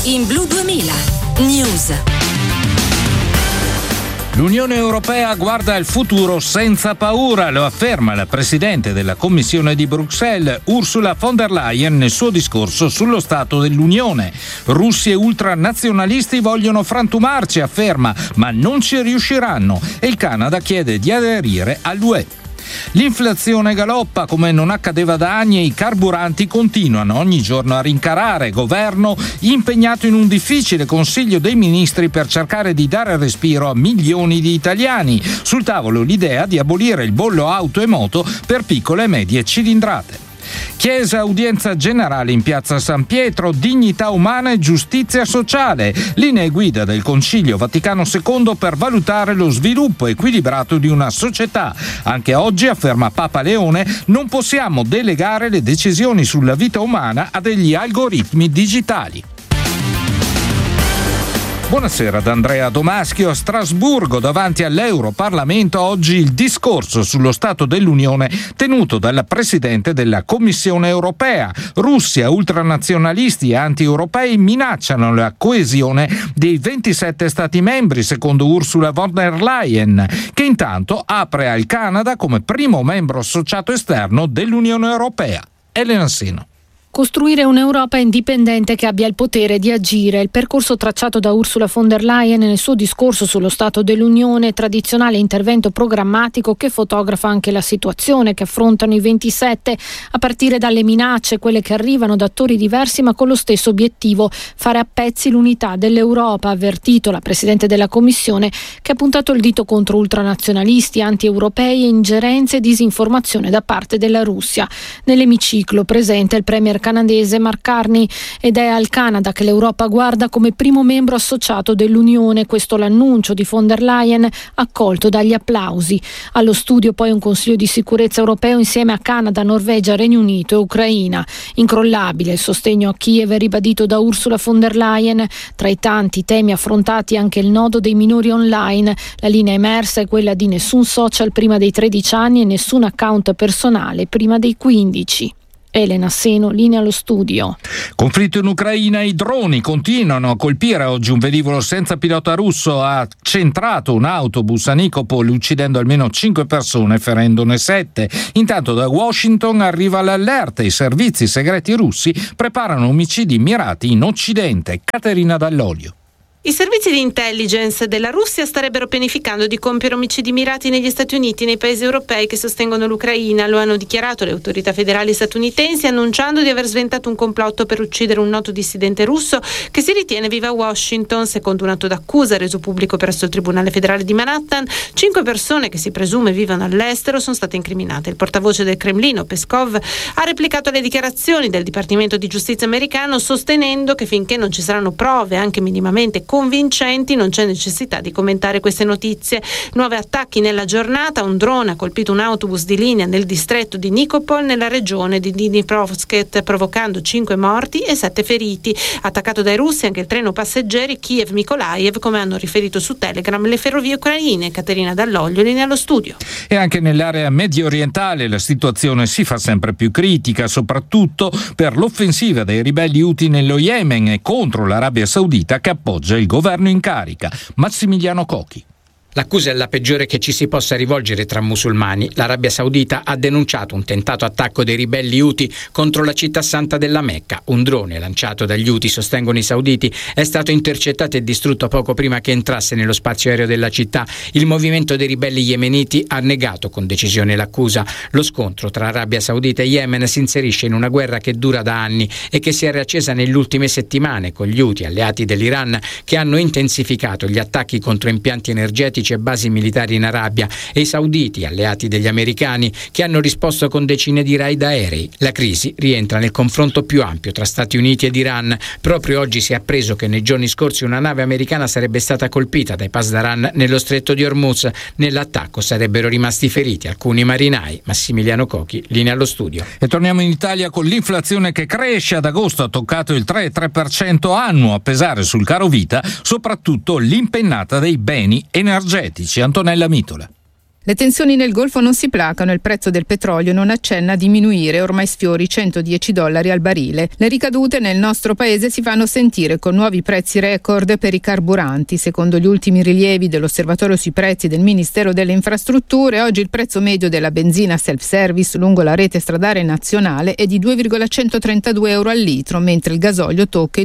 In Blu 2000 News. L'Unione Europea guarda al futuro senza paura, lo afferma la Presidente della Commissione di Bruxelles, Ursula von der Leyen, nel suo discorso sullo Stato dell'Unione. Russi e ultranazionalisti vogliono frantumarci, afferma, ma non ci riusciranno, e il Canada chiede di aderire all'UE. L'inflazione galoppa come non accadeva da anni e i carburanti continuano ogni giorno a rincarare. Governo impegnato in un difficile Consiglio dei Ministri per cercare di dare respiro a milioni di italiani. Sul tavolo l'idea di abolire il bollo auto e moto per piccole e medie cilindrate. Chiesa, udienza generale in piazza San Pietro, dignità umana e giustizia sociale, linee guida del Concilio Vaticano II per valutare lo sviluppo equilibrato di una società. Anche oggi, afferma Papa Leone, non possiamo delegare le decisioni sulla vita umana a degli algoritmi digitali. Buonasera da Andrea Domaschio. A Strasburgo, davanti all'Europarlamento, oggi il discorso sullo Stato dell'Unione tenuto dalla Presidente della Commissione Europea. Russia, ultranazionalisti e anti-europei minacciano la coesione dei 27 Stati membri, secondo Ursula von der Leyen, che intanto apre al Canada come primo membro associato esterno dell'Unione Europea. Elena Seno. Costruire un'Europa indipendente che abbia il potere di agire. Il percorso tracciato da Ursula von der Leyen nel suo discorso sullo Stato dell'Unione, tradizionale intervento programmatico che fotografa anche la situazione che affrontano i 27, a partire dalle minacce, quelle che arrivano da attori diversi ma con lo stesso obiettivo, fare a pezzi l'unità dell'Europa, ha avvertito la Presidente della Commissione, che ha puntato il dito contro ultranazionalisti, anti-europei e ingerenze e disinformazione da parte della Russia. Nell'emiciclo presente il premier canadese Mark Carney, ed è al Canada che l'Europa guarda come primo membro associato dell'Unione. Questo l'annuncio di von der Leyen, accolto dagli applausi. Allo studio poi un Consiglio di sicurezza europeo insieme a Canada, Norvegia, Regno Unito e Ucraina. Incrollabile il sostegno a Kiev ribadito da Ursula von der Leyen. Tra i tanti temi affrontati anche il nodo dei minori online. La linea emersa è quella di nessun social prima dei 13 anni e nessun account personale prima dei 15. Elena Seno, linea allo studio. Conflitto in Ucraina, i droni continuano a colpire. Oggi un velivolo senza pilota russo ha centrato un autobus a Nikopol, uccidendo almeno 5 persone, ferendone 7. Intanto da Washington arriva l'allerta. I servizi segreti russi preparano omicidi mirati in Occidente. Caterina Dall'Olio. I servizi di intelligence della Russia starebbero pianificando di compiere omicidi mirati negli Stati Uniti e nei paesi europei che sostengono l'Ucraina. Lo hanno dichiarato le autorità federali statunitensi, annunciando di aver sventato un complotto per uccidere un noto dissidente russo che si ritiene viva a Washington. Secondo un atto d'accusa reso pubblico presso il Tribunale federale di Manhattan, 5 persone che si presume vivano all'estero sono state incriminate. Il portavoce del Cremlino, Peskov, ha replicato le dichiarazioni del Dipartimento di Giustizia americano, sostenendo che finché non ci saranno prove anche minimamente convincenti non c'è necessità di commentare queste notizie. Nuovi attacchi nella giornata. Un drone ha colpito un autobus di linea nel distretto di Nikopol, nella regione di Dnipropetrovsk, provocando 5 morti e 7 feriti. Attaccato dai russi anche il treno passeggeri Kiev-Mykolaiv, come hanno riferito su Telegram le ferrovie ucraine. Caterina Dall'Olio, linea allo studio. E anche nell'area medio orientale la situazione si fa sempre più critica, soprattutto per l'offensiva dei ribelli Houthi nello Yemen e contro l'Arabia Saudita, che appoggia il governo in carica. Massimiliano Cocchi. L'accusa è la peggiore che ci si possa rivolgere tra musulmani. L'Arabia Saudita ha denunciato un tentato attacco dei ribelli Houthi contro la città santa della Mecca. Un drone lanciato dagli Houthi, sostengono i sauditi, è stato intercettato e distrutto poco prima che entrasse nello spazio aereo della città. Il movimento dei ribelli yemeniti ha negato con decisione l'accusa. Lo scontro tra Arabia Saudita e Yemen si inserisce in una guerra che dura da anni e che si è riaccesa nelle ultime settimane, con gli Houthi, alleati dell'Iran, che hanno intensificato gli attacchi contro impianti energetici e basi militari in Arabia, e i sauditi, alleati degli americani, che hanno risposto con decine di raid aerei. La crisi rientra nel confronto più ampio tra Stati Uniti ed Iran. Proprio oggi si è appreso che nei giorni scorsi una nave americana sarebbe stata colpita dai Pasdaran nello stretto di Hormuz. Nell'attacco sarebbero rimasti feriti alcuni marinai. Massimiliano Cocchi, linea allo studio. E torniamo in Italia con l'inflazione che cresce. Ad agosto ha toccato il 3,3% annuo, a pesare sul carovita soprattutto l'impennata dei beni energetici. Antonella Mitola. Le tensioni nel Golfo non si placano e il prezzo del petrolio non accenna a diminuire, ormai sfiori $110 al barile. Le ricadute nel nostro paese si fanno sentire con nuovi prezzi record per i carburanti. Secondo gli ultimi rilievi dell'Osservatorio sui prezzi del Ministero delle Infrastrutture, oggi il prezzo medio della benzina self-service lungo la rete stradale nazionale è di €2,132 al litro, mentre il gasolio tocca i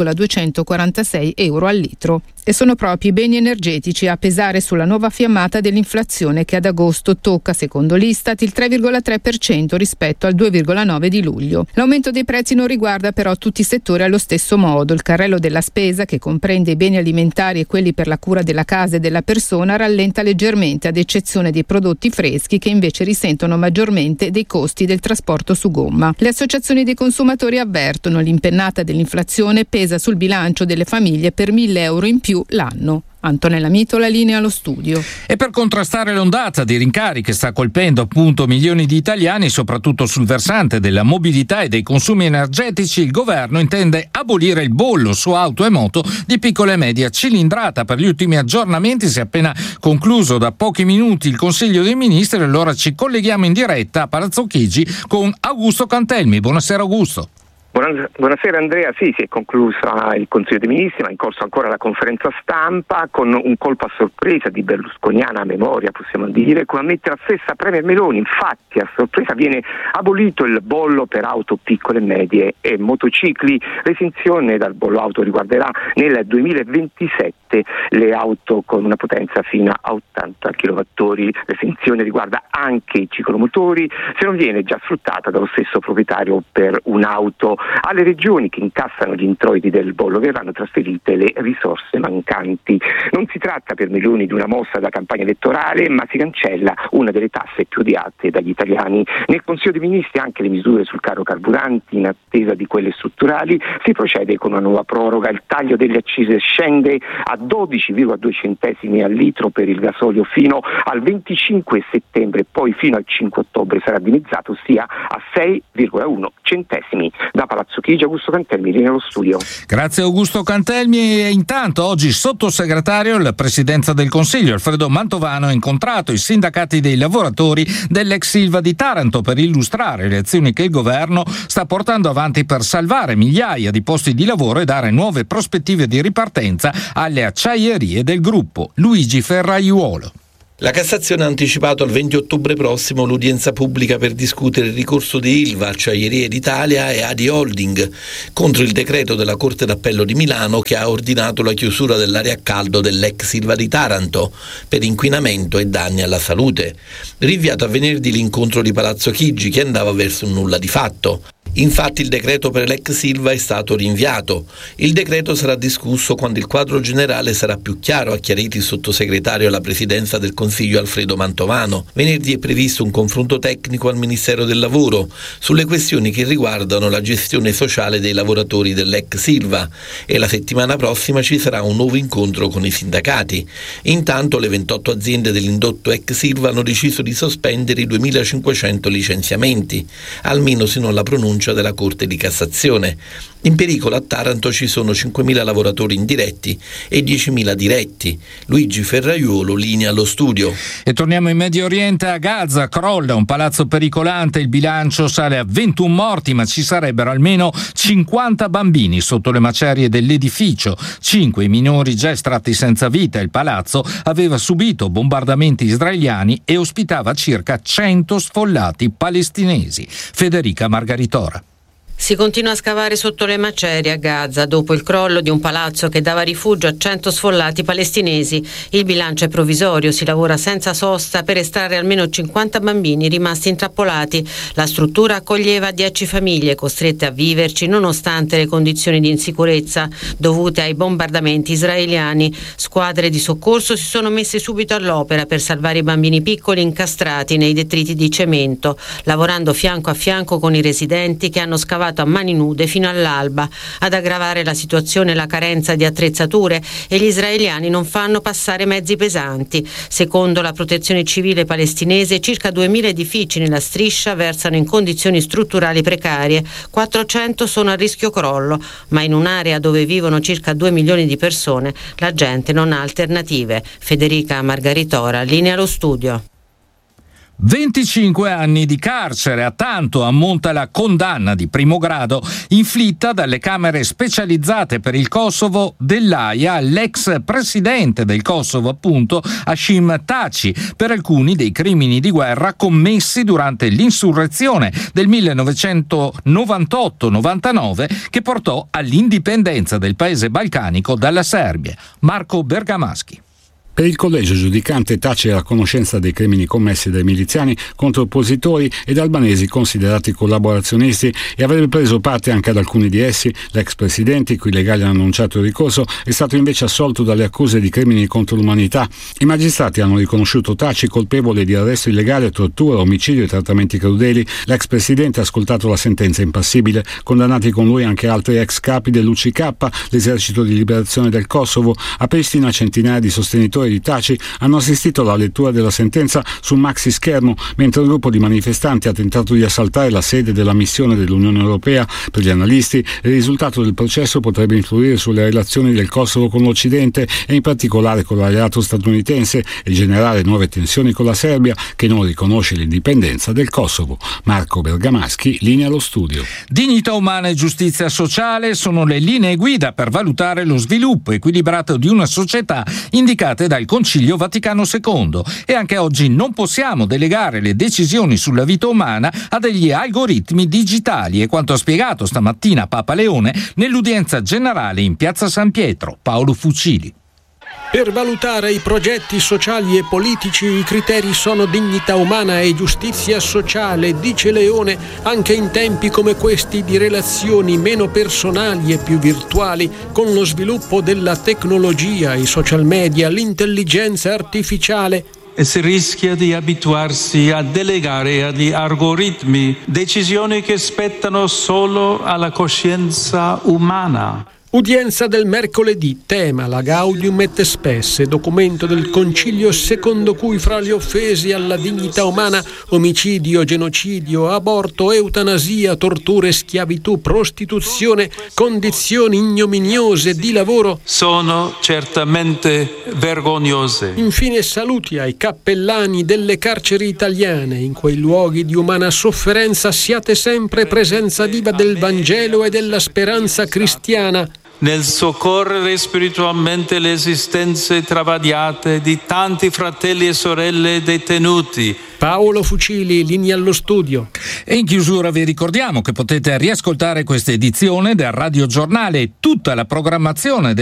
€2,246 al litro. E sono proprio i beni energetici a pesare sulla nuova fiammata dell'inflazione che ad agosto tocca, secondo l'Istat, il 3,3% rispetto al 2,9% di luglio. L'aumento dei prezzi non riguarda però tutti i settori allo stesso modo. Il carrello della spesa, che comprende i beni alimentari e quelli per la cura della casa e della persona, rallenta leggermente, ad eccezione dei prodotti freschi che invece risentono maggiormente dei costi del trasporto su gomma. Le associazioni dei consumatori avvertono l'impennata dell'inflazione pesa sul bilancio delle famiglie per €1.000 in più l'anno. Antonella Mitola, linea allo studio. E per contrastare l'ondata di rincari che sta colpendo appunto milioni di italiani, soprattutto sul versante della mobilità e dei consumi energetici, il governo intende abolire il bollo su auto e moto di piccola e media cilindrata. Per gli ultimi aggiornamenti si è appena concluso da pochi minuti il Consiglio dei Ministri, allora ci colleghiamo in diretta a Palazzo Chigi con Augusto Cantelmi. Buonasera Augusto. Buonasera Andrea, sì, si è conclusa il Consiglio dei Ministri, ma è in corso ancora la conferenza stampa con un colpo a sorpresa di berlusconiana memoria, possiamo dire, come ammette la stessa Premier Meloni. Infatti a sorpresa viene abolito il bollo per auto piccole e medie e motocicli. L'esenzione dal bollo auto riguarderà nel 2027 le auto con una potenza fino a 80 kWh. L'esenzione riguarda anche i ciclomotori se non viene già sfruttata dallo stesso proprietario per un'auto. Alle regioni che incassano gli introiti del bollo verranno trasferite le risorse mancanti. Non si tratta per Meloni di una mossa da campagna elettorale, ma si cancella una delle tasse più odiate dagli italiani. Nel Consiglio dei Ministri anche le misure sul caro carburanti, in attesa di quelle strutturali, si procede con una nuova proroga. Il taglio delle accise scende a 12,2 centesimi al litro per il gasolio fino al 25 settembre, poi fino al 5 ottobre sarà dimezzato, ossia a 6,1 centesimi. Da Palazzo Chigi, Augusto Cantelmi, nello studio. Grazie Augusto Cantelmi. E intanto oggi sottosegretario alla Presidenza del Consiglio Alfredo Mantovano ha incontrato i sindacati dei lavoratori dell'ex Ilva di Taranto per illustrare le azioni che il governo sta portando avanti per salvare migliaia di posti di lavoro e dare nuove prospettive di ripartenza alle acciaierie del gruppo. Luigi Ferraiuolo. La Cassazione ha anticipato al 20 ottobre prossimo l'udienza pubblica per discutere il ricorso di Ilva, Acciaierie d'Italia e Adi Holding contro il decreto della Corte d'Appello di Milano che ha ordinato la chiusura dell'area a caldo dell'ex Ilva di Taranto per inquinamento e danni alla salute. Rinviato a venerdì l'incontro di Palazzo Chigi che andava verso un nulla di fatto. Infatti il decreto per l'ex Ilva è stato rinviato. Il decreto sarà discusso quando il quadro generale sarà più chiaro, ha chiarito il sottosegretario alla Presidenza del Consiglio Alfredo Mantovano. Venerdì è previsto un confronto tecnico al Ministero del Lavoro sulle questioni che riguardano la gestione sociale dei lavoratori dell'ex Ilva e la settimana prossima ci sarà un nuovo incontro con i sindacati. Intanto le 28 aziende dell'indotto ex Ilva hanno deciso di sospendere i 2.500 licenziamenti, almeno sino alla pronuncia della Corte di Cassazione. In pericolo a Taranto ci sono 5.000 lavoratori indiretti e 10.000 diretti. Luigi Ferraiuolo, linea allo studio. E torniamo in Medio Oriente. A Gaza crolla un palazzo pericolante, il bilancio sale a 21 morti, ma ci sarebbero almeno 50 bambini sotto le macerie dell'edificio, 5 i minori già estratti senza vita. Il palazzo aveva subito bombardamenti israeliani e ospitava circa 100 sfollati palestinesi. Federica Margaritora. Si continua a scavare sotto le macerie a Gaza dopo il crollo di un palazzo che dava rifugio a 100 sfollati palestinesi. Il bilancio è provvisorio, si lavora senza sosta per estrarre almeno 50 bambini rimasti intrappolati. La struttura accoglieva 10 famiglie costrette a viverci nonostante le condizioni di insicurezza dovute ai bombardamenti israeliani. Squadre di soccorso si sono messe subito all'opera per salvare i bambini piccoli incastrati nei detriti di cemento, lavorando fianco a fianco con i residenti che hanno scavato a mani nude fino all'alba. Ad aggravare la situazione la carenza di attrezzature e gli israeliani non fanno passare mezzi pesanti. Secondo la protezione civile palestinese circa 2000 edifici nella striscia versano in condizioni strutturali precarie, 400 sono a rischio crollo, ma in un'area dove vivono circa 2 milioni di persone la gente non ha alternative. Federica Margaritora, linea allo studio. 25 anni di carcere, a tanto ammonta la condanna di primo grado inflitta dalle camere specializzate per il Kosovo dell'Aia all'ex presidente del Kosovo, appunto, Hashim Thaçi, per alcuni dei crimini di guerra commessi durante l'insurrezione del 1998-99 che portò all'indipendenza del paese balcanico dalla Serbia. Marco Bergamaschi. Per il collegio giudicante Thaçi era a conoscenza dei crimini commessi dai miliziani contro oppositori ed albanesi considerati collaborazionisti e avrebbe preso parte anche ad alcuni di essi. L'ex presidente, i cui legali hanno annunciato il ricorso, è stato invece assolto dalle accuse di crimini contro l'umanità. I magistrati hanno riconosciuto Thaçi colpevole di arresto illegale, tortura, omicidio e trattamenti crudeli. L'ex presidente ha ascoltato la sentenza impassibile. Condannati con lui anche altri ex capi dell'UCK, l'esercito di liberazione del Kosovo. A Pristina centinaia di sostenitori di Thaçi hanno assistito alla lettura della sentenza sul maxi schermo, mentre un gruppo di manifestanti ha tentato di assaltare la sede della missione dell'Unione Europea. Per gli analisti, il risultato del processo potrebbe influire sulle relazioni del Kosovo con l'Occidente e in particolare con l'alleato statunitense e generare nuove tensioni con la Serbia, che non riconosce l'indipendenza del Kosovo. Marco Bergamaschi, linea allo studio. Dignità umana e giustizia sociale sono le linee guida per valutare lo sviluppo equilibrato di una società indicate dal Concilio Vaticano II, e anche oggi non possiamo delegare le decisioni sulla vita umana a degli algoritmi digitali, è quanto ha spiegato stamattina Papa Leone nell'udienza generale in Piazza San Pietro. Paolo Fucili. Per valutare i progetti sociali e politici i criteri sono dignità umana e giustizia sociale, dice Leone, anche in tempi come questi di relazioni meno personali e più virtuali, con lo sviluppo della tecnologia, i social media, l'intelligenza artificiale. E si rischia di abituarsi a delegare agli algoritmi decisioni che spettano solo alla coscienza umana. Udienza del mercoledì, tema la Gaudium et Spes, documento del Concilio secondo cui fra gli offesi alla dignità umana, omicidio, genocidio, aborto, eutanasia, torture, schiavitù, prostituzione, condizioni ignominiose di lavoro sono certamente vergognose. Infine saluti ai cappellani delle carceri italiane, in quei luoghi di umana sofferenza siate sempre presenza viva del Vangelo e della speranza cristiana. Nel soccorrere spiritualmente le esistenze travagliate di tanti fratelli e sorelle detenuti. Paolo Fucili, linea allo studio. E in chiusura vi ricordiamo che potete riascoltare questa edizione del Radio Giornale e tutta la programmazione